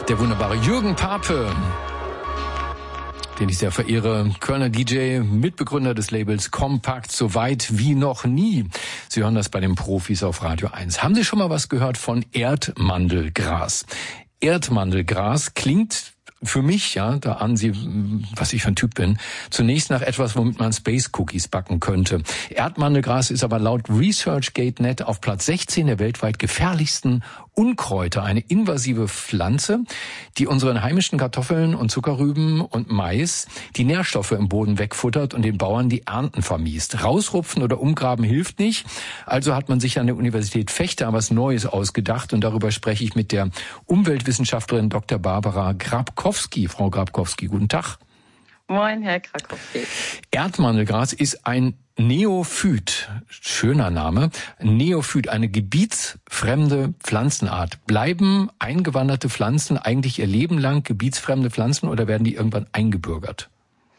Der wunderbare Jürgen Pape, den ich sehr verehre, Kölner DJ, Mitbegründer des Labels Kompakt, so weit wie noch nie. Sie hören das bei den Profis auf Radio 1. Haben Sie schon mal was gehört von Erdmandelgras? Erdmandelgras klingt für mich, ja, da ahnen Sie, was ich für ein Typ bin, zunächst nach etwas, womit man Space Cookies backen könnte. Erdmandelgras ist aber laut ResearchGate.net auf Platz 16 der weltweit gefährlichsten Unkräuter, eine invasive Pflanze, die unseren heimischen Kartoffeln und Zuckerrüben und Mais die Nährstoffe im Boden wegfuttert und den Bauern die Ernten vermiest. Rausrupfen oder umgraben hilft nicht, also hat man sich an der Universität Vechta was Neues ausgedacht und darüber spreche ich mit der Umweltwissenschaftlerin Dr. Barbara Grabkowski. Frau Grabkowski, guten Tag. Moin, Herr Krakowski. Erdmandelgras ist ein Neophyt, schöner Name, Neophyt, eine gebietsfremde Pflanzenart. Bleiben eingewanderte Pflanzen eigentlich ihr Leben lang gebietsfremde Pflanzen oder werden die irgendwann eingebürgert?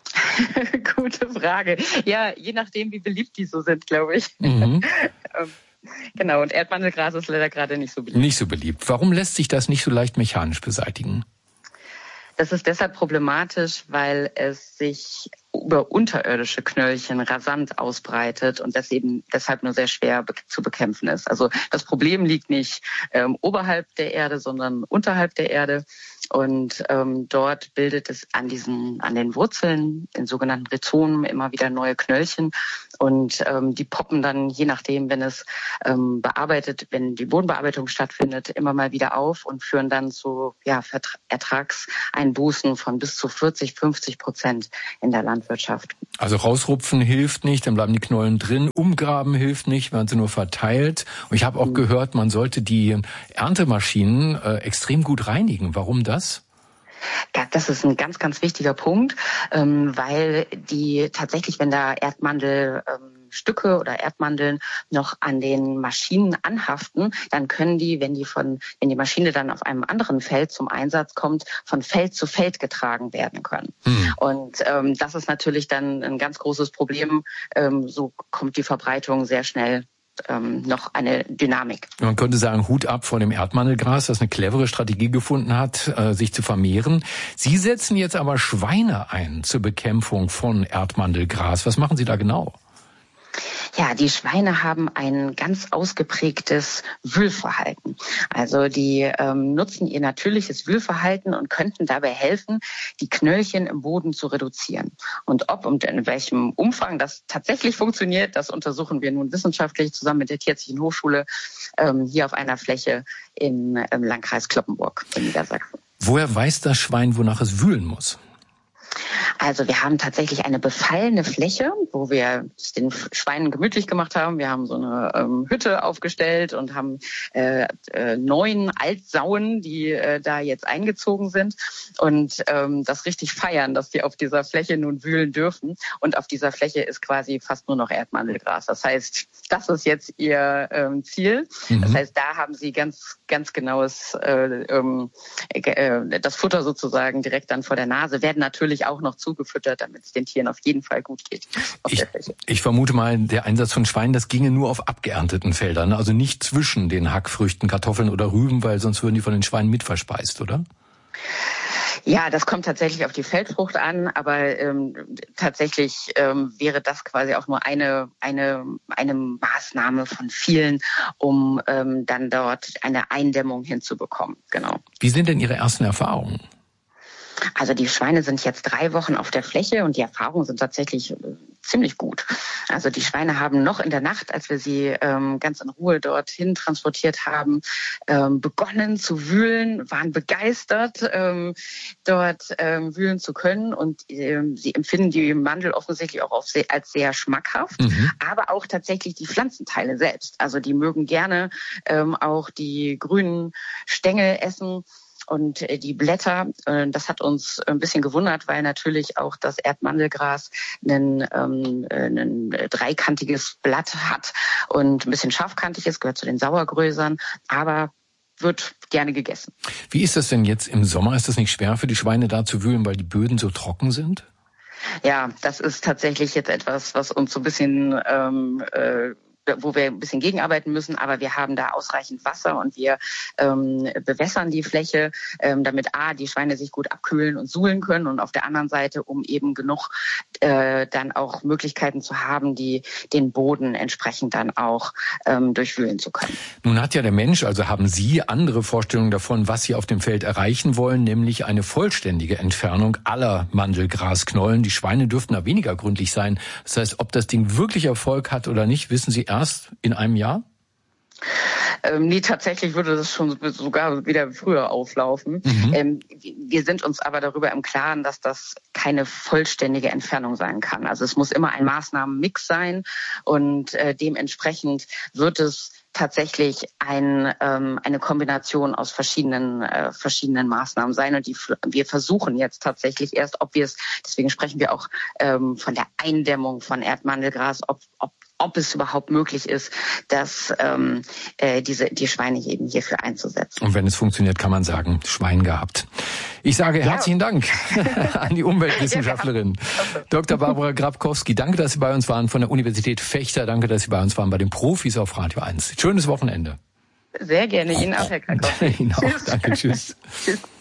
Gute Frage. Ja, je nachdem, wie beliebt die so sind, glaube ich. Mhm. Genau, und Erdmandelgras ist leider gerade nicht so beliebt. Nicht so beliebt. Warum lässt sich das nicht so leicht mechanisch beseitigen? Das ist deshalb problematisch, weil es sich über unterirdische Knöllchen rasant ausbreitet und das eben deshalb nur sehr schwer zu bekämpfen ist. Also das Problem liegt nicht oberhalb der Erde, sondern unterhalb der Erde. Und dort bildet es an den Wurzeln, in sogenannten Rhizomen, immer wieder neue Knöllchen. Und die poppen dann, je nachdem, wenn die Bodenbearbeitung stattfindet, immer mal wieder auf und führen dann zu Ertragseinbußen von bis zu 40-50% in der Landwirtschaft. Also rausrupfen hilft nicht, dann bleiben die Knollen drin. Umgraben hilft nicht, werden sie nur verteilt. Und ich habe auch gehört, man sollte die Erntemaschinen extrem gut reinigen. Warum das? Ja, das ist ein ganz, ganz wichtiger Punkt, weil die tatsächlich, wenn da Erdmandelstücke oder Erdmandeln noch an den Maschinen anhaften, dann können die, wenn die Maschine dann auf einem anderen Feld zum Einsatz kommt, von Feld zu Feld getragen werden können. Und das ist natürlich dann ein ganz großes Problem. So kommt die Verbreitung sehr schnell noch eine Dynamik. Man könnte sagen, Hut ab vor dem Erdmandelgras, das eine clevere Strategie gefunden hat, sich zu vermehren. Sie setzen jetzt aber Schweine ein zur Bekämpfung von Erdmandelgras. Was machen Sie da genau? Ja, die Schweine haben ein ganz ausgeprägtes Wühlverhalten. Also die nutzen ihr natürliches Wühlverhalten und könnten dabei helfen, die Knöllchen im Boden zu reduzieren. Und ob und in welchem Umfang das tatsächlich funktioniert, das untersuchen wir nun wissenschaftlich zusammen mit der Tierärztlichen Hochschule hier auf einer Fläche im Landkreis Cloppenburg in Niedersachsen. Woher weiß das Schwein, wonach es wühlen muss? Also wir haben tatsächlich eine befallene Fläche, wo wir es den Schweinen gemütlich gemacht haben. Wir haben so eine Hütte aufgestellt und haben 9 Altsauen, die da jetzt eingezogen sind und das richtig feiern, dass die auf dieser Fläche nun wühlen dürfen. Und auf dieser Fläche ist quasi fast nur noch Erdmandelgras. Das heißt, das ist jetzt ihr Ziel. Das heißt, da haben sie ganz, ganz genaues das Futter sozusagen direkt dann vor der Nase, werden natürlich auch noch zugefüttert, damit es den Tieren auf jeden Fall gut geht auf der Fläche. Ich vermute mal, der Einsatz von Schweinen, das ginge nur auf abgeernteten Feldern, also nicht zwischen den Hackfrüchten, Kartoffeln oder Rüben, weil sonst würden die von den Schweinen mitverspeist, oder? Ja, das kommt tatsächlich auf die Feldfrucht an, aber tatsächlich wäre das quasi auch nur eine Maßnahme von vielen, um dann dort eine Eindämmung hinzubekommen. Genau. Wie sind denn Ihre ersten Erfahrungen? Also die Schweine sind jetzt 3 Wochen auf der Fläche und die Erfahrungen sind tatsächlich ziemlich gut. Also die Schweine haben noch in der Nacht, als wir sie ganz in Ruhe dorthin transportiert haben, begonnen zu wühlen, waren begeistert, dort wühlen zu können und sie empfinden die Mandel offensichtlich auch als sehr schmackhaft, aber auch tatsächlich die Pflanzenteile selbst. Also die mögen gerne auch die grünen Stängel essen. Und die Blätter, das hat uns ein bisschen gewundert, weil natürlich auch das Erdmandelgras ein dreikantiges Blatt hat und ein bisschen scharfkantig ist, gehört zu den Sauergrösern, aber wird gerne gegessen. Wie ist das denn jetzt im Sommer? Ist das nicht schwer für die Schweine da zu wühlen, weil die Böden so trocken sind? Ja, das ist tatsächlich jetzt etwas, was uns so ein bisschen wo wir ein bisschen gegenarbeiten müssen, aber wir haben da ausreichend Wasser und wir bewässern die Fläche, damit die Schweine sich gut abkühlen und suhlen können und auf der anderen Seite, um eben genug dann auch Möglichkeiten zu haben, die den Boden entsprechend dann auch durchwühlen zu können. Nun hat ja der Mensch, also haben Sie andere Vorstellungen davon, was Sie auf dem Feld erreichen wollen, nämlich eine vollständige Entfernung aller Mandelgrasknollen. Die Schweine dürften da weniger gründlich sein. Das heißt, ob das Ding wirklich Erfolg hat oder nicht, wissen Sie erst in einem Jahr? Nee, tatsächlich würde das schon sogar wieder früher auflaufen. Wir sind uns aber darüber im Klaren, dass das keine vollständige Entfernung sein kann. Also es muss immer ein Maßnahmenmix sein und dementsprechend wird es tatsächlich eine Kombination aus verschiedenen Maßnahmen sein. Und wir versuchen jetzt tatsächlich erst, deswegen sprechen wir auch von der Eindämmung von Erdmandelgras, ob es überhaupt möglich ist, dass die Schweine eben hierfür einzusetzen. Und wenn es funktioniert, kann man sagen, Schwein gehabt. Ich sage herzlichen Dank an die Umweltwissenschaftlerin Dr. Barbara Grabkowski. Danke, dass Sie bei uns waren von der Universität Vechta. Danke, dass Sie bei uns waren bei den Profis auf Radio 1. Schönes Wochenende. Sehr gerne. Ihnen auch, Herr Krakowski. Ihnen auch. Danke. Tschüss. Tschüss.